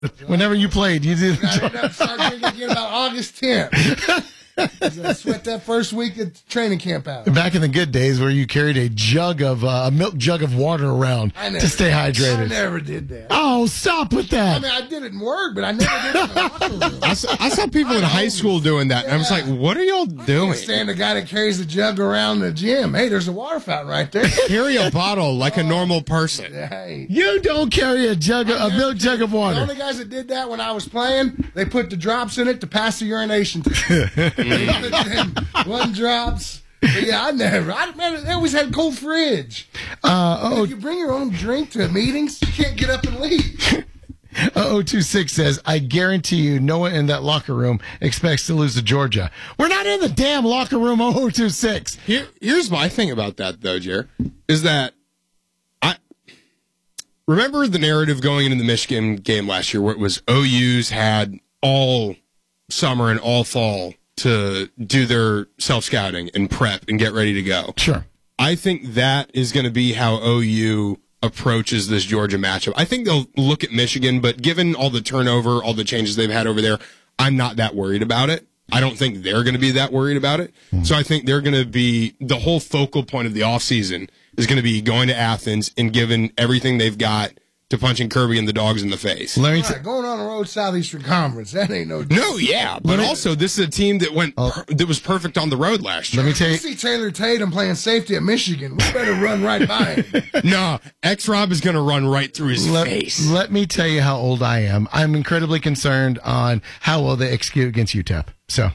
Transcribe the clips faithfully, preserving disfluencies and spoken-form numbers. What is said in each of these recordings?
Whenever you played, you did. I ended up starting drinking again about August tenth. I sweat that first week at training camp out. Back in the good days where you carried a jug of, uh, a milk jug of water around never, to stay hydrated. I never did that. Oh, stop with that. I mean, I did it in work, but I never did it in the locker room. I saw, I saw people in high school doing that, and I was like, what are y'all I doing? can't stand the guy that carries the jug around the gym. Hey, there's a water fountain right there. Carry a bottle like a normal person. Hey. You don't carry a jug, of, a milk jug of The water. only guys that did that when I was playing, they put the drops in it to pass the urination test. One drops. But yeah, I never. I man, they always had a cold fridge. Uh, oh, If you bring your own drink to meetings, you can't get up and leave. oh two six says, I guarantee you no one in that locker room expects to lose to Georgia. We're not in the damn locker room, oh two six. Here, here's my thing about that, though, Jer, is that I remember the narrative going into the Michigan game last year where it was O U's had all summer and all fall to do their self-scouting and prep and get ready to go. Sure. I think that is going to be how O U approaches this Georgia matchup. I think they'll look at Michigan, but given all the turnover, all the changes they've had over there, I'm not that worried about it. I don't think they're going to be that worried about it. Mm. So I think they're going to be, the whole focal point of the offseason is going to be going to Athens and giving everything they've got to punching Kirby and the Dogs in the face. Let me right, t- going on the road Southeastern Conference, that ain't no. No, yeah, but me, also this is a team that went oh, per, that was perfect on the road last year. Let me tell you, see Taylor Tatum playing safety at Michigan. We better run right by him. No, X-Rob is going to run right through his let, face. Let me tell you how old I am. I'm incredibly concerned on how well they execute against U T E P. So.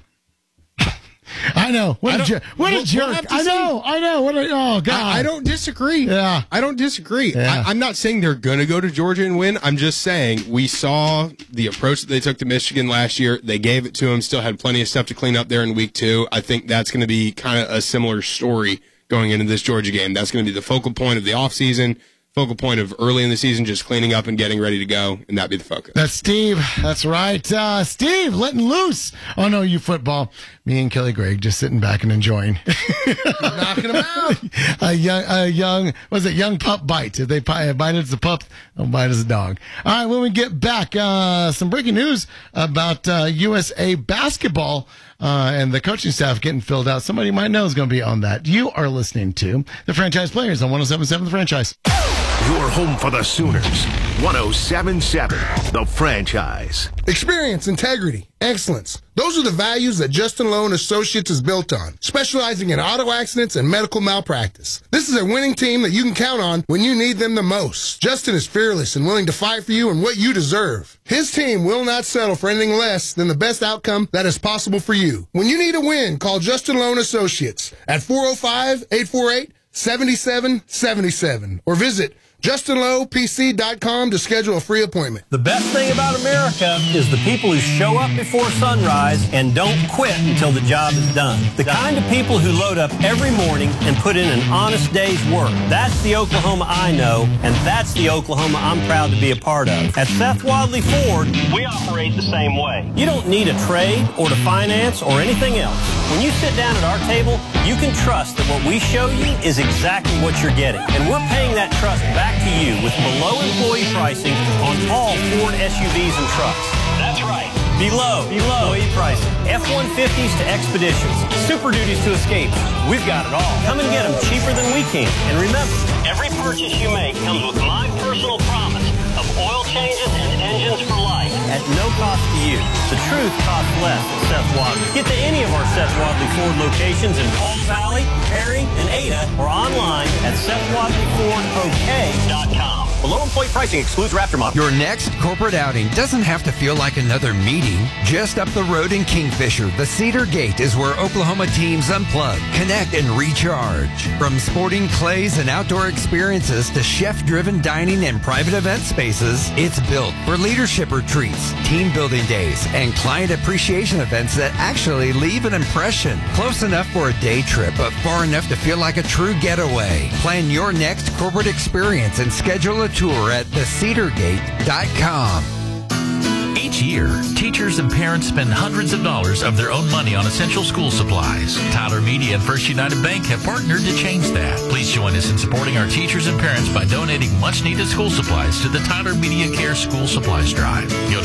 I know. What I a jerk. What we'll, a jerk. We'll I know. I know. What a, oh, God. I, I don't disagree. Yeah. I don't disagree. Yeah. I, I'm not saying they're going to go to Georgia and win. I'm just saying we saw the approach that they took to Michigan last year. They gave it to them, still had plenty of stuff to clean up there in week two. I think that's going to be kind of a similar story going into this Georgia game. That's going to be the focal point of the offseason. Focal point of early in the season, just cleaning up and getting ready to go, and that'd be the focus. That's Steve. That's right. Uh, Steve, letting loose on O U football. Me and Kelly Gregg just sitting back and enjoying. Knocking them out. a young, a young, was it young pup bite? If they bite as a pup, they'll bite as a dog. All right, when we get back, uh, some breaking news about uh, U S A basketball uh, and the coaching staff getting filled out. Somebody you might know is going to be on that. You are listening to The Franchise Players on one oh seven point seven The Franchise. Your home for the Sooners. one oh seven point seven The Franchise. Experience, integrity, excellence. Those are the values that Justin Lowe and Associates is built on, specializing in auto accidents and medical malpractice. This is a winning team that you can count on when you need them the most. Justin is fearless and willing to fight for you and what you deserve. His team will not settle for anything less than the best outcome that is possible for you. When you need a win, call Justin Lowe and Associates at four oh five, eight four eight, seven seven seven seven or visit Justin Lowe P C dot com to schedule a free appointment. The best thing about America is the people who show up before sunrise and don't quit until the job is done. The kind of people who load up every morning and put in an honest day's work. That's the Oklahoma I know, and that's the Oklahoma I'm proud to be a part of. At Seth Wadley Ford, we operate the same way. You don't need a trade or to finance or anything else. When you sit down at our table, you can trust that what we show you is exactly what you're getting. And we're paying that trust back to you with below employee pricing on all Ford S U Vs and trucks. That's right. Below, below employee pricing. F one fifties to Expeditions. Super Duties to Escapes. We've got it all. Come and get them cheaper than we can. And remember, every purchase you make comes with my personal promise of oil changes and engines for life at no cost to you. The truth costs less at Seth Wadley. Get to any of our Seth Wadley Ford locations in Palm Valley, Perry, and Ada, or online at Seth Wadley Ford O K dot com. Below employee pricing excludes Raptor model. Your next corporate outing doesn't have to feel like another meeting. Just up the road in Kingfisher, the Cedar Gate is where Oklahoma teams unplug, connect, and recharge. From sporting clays and outdoor experiences to chef-driven dining and private event spaces, it's built for leadership retreats, team building days, and client appreciation events that actually leave an impression. Close enough for a day trip, but far enough to feel like a true getaway. Plan your next corporate experience and schedule a tour at the cedar gate dot com. Each each year. Teachers and parents spend hundreds of dollars of their own money on essential school supplies. Tyler Media and First United Bank have partnered to change that. Please join us in supporting our teachers and parents by donating much-needed school supplies to the Tyler Media Care School Supplies Drive. Go